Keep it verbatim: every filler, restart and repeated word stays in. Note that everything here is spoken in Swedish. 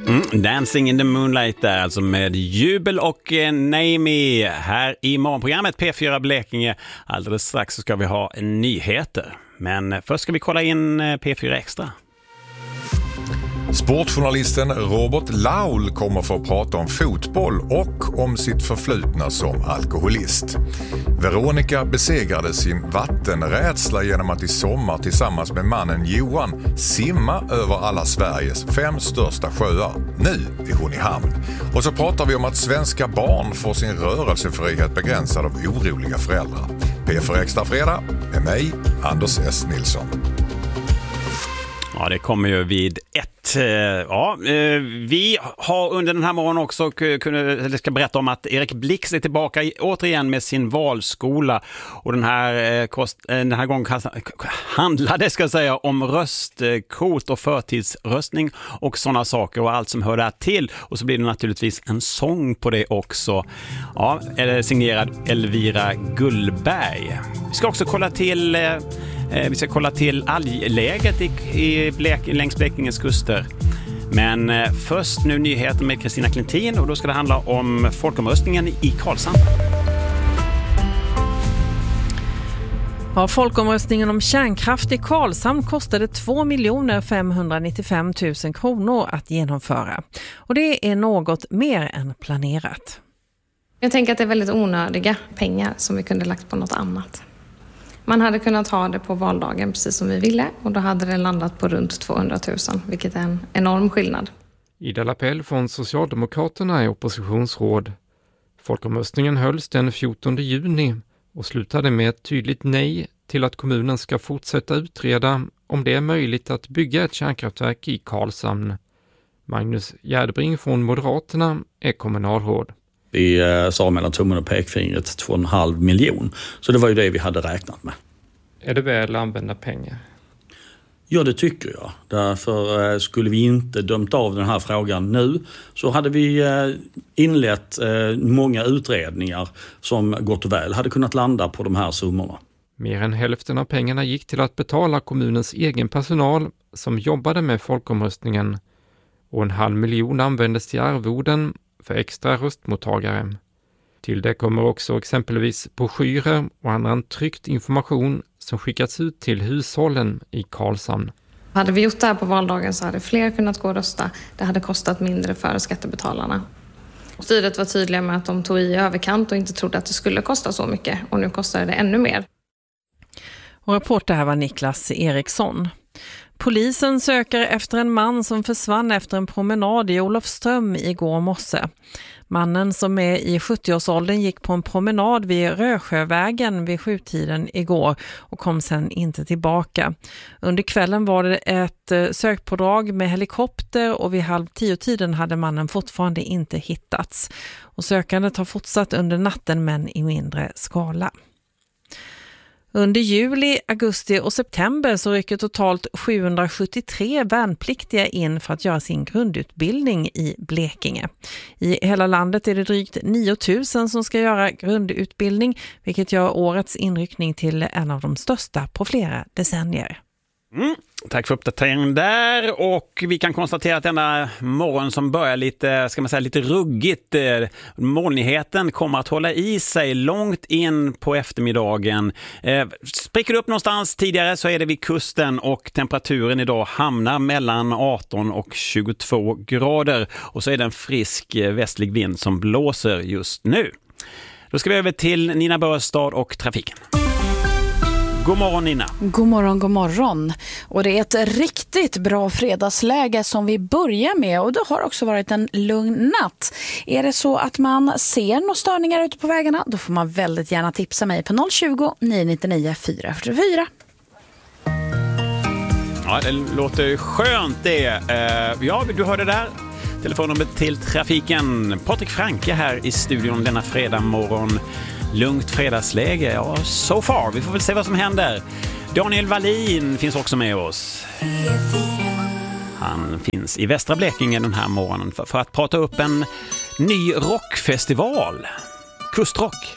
Mm, Dancing in the Moonlight där, alltså med Jubel och eh, Naomi här i morgonprogrammet P fyra Blekinge. Alldeles strax så ska vi ha nyheter. Men först ska vi kolla in eh, P fyra Extra. Sportjournalisten Robert Laul kommer få prata om fotboll och om sitt förflutna som alkoholist. Veronica besegrade sin vattenrädsla genom att i sommar tillsammans med mannen Johan simma över alla Sveriges fem största sjöar. Nu är hon i hamn. Och så pratar vi om att svenska barn får sin rörelsefrihet begränsad av oroliga föräldrar. P fyra Extra fredag med mig, Anders S. Nilsson. Ja, det kommer ju vid ett. Ja, vi har under den här morgonen också kunnat, ska berätta om att Erik Blix är tillbaka återigen med sin valskola. Och den här, den här gången handlade, ska jag säga, om röstkort och förtidsröstning och sådana saker och allt som hör där till. Och så blir det naturligtvis en sång på det också. Ja, signerad Elvira Gullberg. Vi ska också kolla till... Vi ska kolla till algläget i, i Blek, längs Blekinges kuster. Men eh, först nu nyheter med Kristina Klintin och då ska det handla om folkomröstningen i Karlshamn. Ja, folkomröstningen om kärnkraft i Karlshamn kostade två miljoner femhundranittiofem tusen kronor att genomföra. Och det är något mer än planerat. Jag tänker att det är väldigt onödiga pengar som vi kunde lagt på något annat. Man hade kunnat ha det på valdagen precis som vi ville och då hade det landat på runt tvåhundratusen, vilket är en enorm skillnad. Ida Lapell från Socialdemokraterna är oppositionsråd. Folkomröstningen hölls den fjortonde juni och slutade med ett tydligt nej till att kommunen ska fortsätta utreda om det är möjligt att bygga ett kärnkraftverk i Karlshamn. Magnus Gärdbring från Moderaterna är kommunalråd. Vi sa mellan tummen och pekfingret två och en halv miljon. Så det var ju det vi hade räknat med. Är det väl använda pengar? Ja, det tycker jag. Därför skulle vi inte dömt av den här frågan nu så hade vi inlett många utredningar som gott och väl hade kunnat landa på de här summorna. Mer än hälften av pengarna gick till att betala kommunens egen personal som jobbade med folkomröstningen. Och en halv miljon användes till arvoden för extra röstmottagare. Till det kommer också exempelvis broschyrer och annan tryckt information som skickats ut till hushållen i Karlshamn. Hade vi gjort det här på valdagen så hade fler kunnat gå och rösta. Det hade kostat mindre för skattebetalarna. Styret var tydliga med att de tog i överkant och inte trodde att det skulle kosta så mycket. Och nu kostar det ännu mer. Och reporter här var Niklas Eriksson. Polisen söker efter en man som försvann efter en promenad i Olofström igår morse. Mannen som är i sjuttioårsåldern gick på en promenad vid Rösjövägen vid sjutiden igår och kom sen inte tillbaka. Under kvällen var det ett sökpådrag med helikopter och vid halv tio-tiden hade mannen fortfarande inte hittats. Och sökandet har fortsatt under natten men i mindre skala. Under juli, augusti och september så rycker totalt sjuhundrasjuttiotre värnpliktiga in för att göra sin grundutbildning i Blekinge. I hela landet är det drygt nio tusen som ska göra grundutbildning, vilket gör årets inryckning till en av de största på flera decennier. Mm. Tack för uppdateringen där, och vi kan konstatera att denna morgon som börjar lite, ska man säga, lite ruggigt, eh, molnigheten kommer att hålla i sig långt in på eftermiddagen. Eh, spricker det upp någonstans tidigare så är det vid kusten och temperaturen idag hamnar mellan arton och tjugotvå grader och så är det en frisk eh, västlig vind som blåser just nu. Då ska vi över till Nina Börstad och trafiken. God morgon Nina. God morgon, god morgon. Och det är ett riktigt bra fredagsläge som vi börjar med och det har också varit en lugn natt. Är det så att man ser några störningar ute på vägarna, då får man väldigt gärna tipsa mig på noll tjugo, nio nittionio, fyra fyra fyra. Ja, det låter skönt det. Ja, du hörde där. Telefonnumret till trafiken. Patrik Franke här i studion denna fredag morgon. Lugnt fredagsläge, ja, so far. Vi får väl se vad som händer. Daniel Wallin finns också med oss. Han finns i Västra Blekinge den här morgonen för, för att prata upp en ny rockfestival. Kustrock.